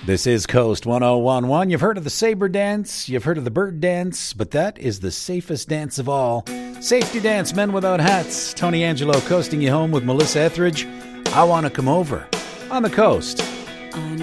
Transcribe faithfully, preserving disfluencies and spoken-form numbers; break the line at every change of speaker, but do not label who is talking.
This is Coast one oh one one. You've heard of the saber dance, you've heard of the bird dance, but that is the safest dance of all. Safety dance, men without hats. Tony Angelo coasting you home with Melissa Etheridge. I Want to Come Over on the Coast.